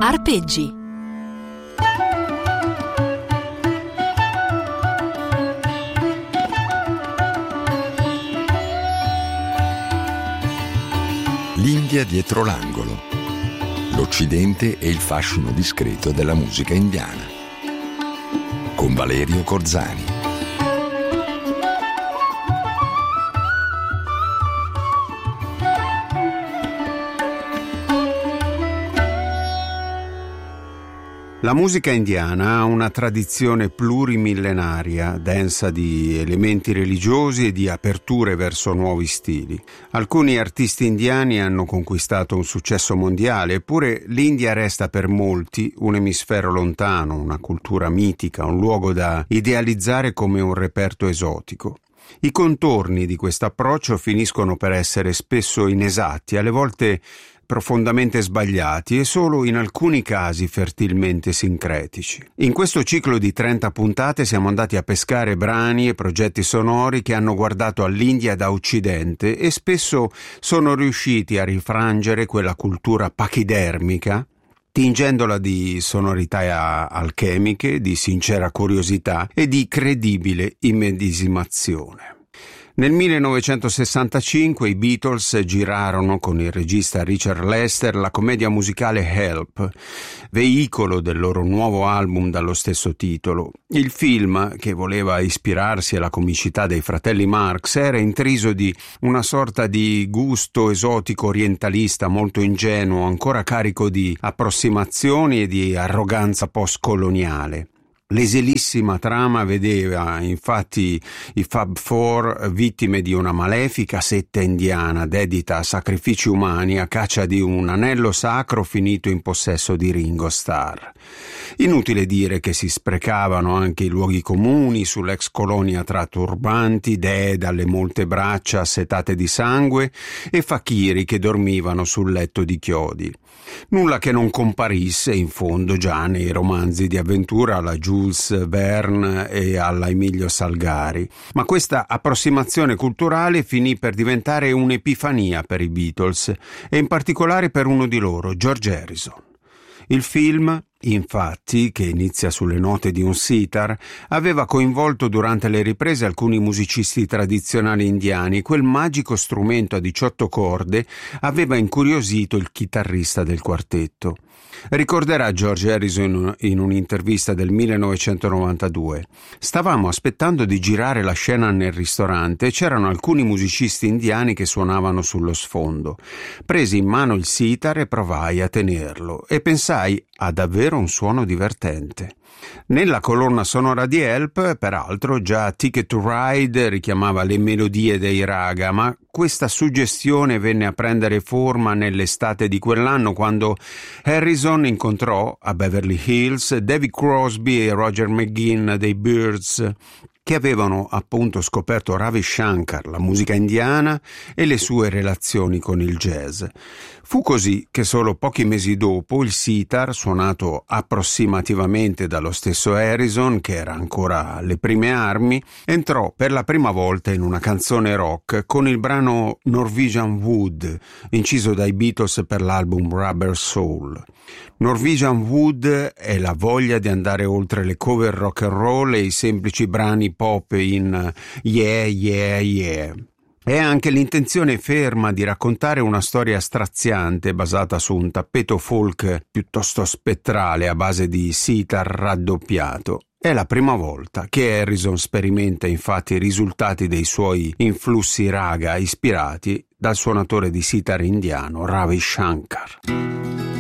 Arpeggi. L'India dietro l'angolo. L'Occidente e il fascino discreto della musica indiana. Con Valerio Corzani. La musica indiana ha una tradizione plurimillenaria, densa di elementi religiosi e di aperture verso nuovi stili. Alcuni artisti indiani hanno conquistato un successo mondiale, eppure l'India resta per molti un emisfero lontano, una cultura mitica, un luogo da idealizzare come un reperto esotico. I contorni di questo approccio finiscono per essere spesso inesatti, alle volte profondamente sbagliati e solo in alcuni casi fertilmente sincretici. In questo ciclo di 30 puntate siamo andati a pescare brani e progetti sonori che hanno guardato all'India da Occidente e spesso sono riusciti a rifrangere quella cultura pachidermica, tingendola di sonorità alchemiche, di sincera curiosità e di credibile immedesimazione. Nel 1965 i Beatles girarono con il regista Richard Lester la commedia musicale Help, veicolo del loro nuovo album dallo stesso titolo. Il film, che voleva ispirarsi alla comicità dei fratelli Marx, era intriso di una sorta di gusto esotico orientalista molto ingenuo, ancora carico di approssimazioni e di arroganza postcoloniale. L'esilissima trama vedeva infatti i Fab Four vittime di una malefica setta indiana dedita a sacrifici umani a caccia di un anello sacro finito in possesso di Ringo Starr. Inutile dire che si sprecavano anche i luoghi comuni sull'ex colonia tra turbanti, dee dalle molte braccia assetate di sangue e fakiri che dormivano sul letto di chiodi. Nulla che non comparisse in fondo già nei romanzi di avventura alla Jules Verne e alla Emilio Salgari, ma questa approssimazione culturale finì per diventare un'epifania per i Beatles e in particolare per uno di loro, George Harrison. Il film, infatti, che inizia sulle note di un sitar, aveva coinvolto durante le riprese alcuni musicisti tradizionali indiani. Quel magico strumento a 18 corde aveva incuriosito il chitarrista del quartetto. Ricorderà George Harrison in un'intervista del 1992. Stavamo aspettando di girare la scena nel ristorante e c'erano alcuni musicisti indiani che suonavano sullo sfondo. Presi in mano il sitar e provai a tenerlo e pensai a davvero un suono divertente. Nella colonna sonora di Help, peraltro, già Ticket to Ride richiamava le melodie dei raga, ma questa suggestione venne a prendere forma nell'estate di quell'anno quando Harrison incontrò a Beverly Hills David Crosby e Roger McGuinn dei Byrds, che avevano appunto scoperto Ravi Shankar, la musica indiana e le sue relazioni con il jazz. Fu così che solo pochi mesi dopo il sitar, suonato approssimativamente dallo stesso Harrison, che era ancora alle prime armi, entrò per la prima volta in una canzone rock con il brano Norwegian Wood, inciso dai Beatles per l'album Rubber Soul. Norwegian Wood è la voglia di andare oltre le cover rock and roll e i semplici brani pop in yeah, yeah, yeah. È anche l'intenzione ferma di raccontare una storia straziante basata su un tappeto folk piuttosto spettrale a base di sitar raddoppiato. È la prima volta che Harrison sperimenta infatti i risultati dei suoi influssi raga ispirati dal suonatore di sitar indiano Ravi Shankar.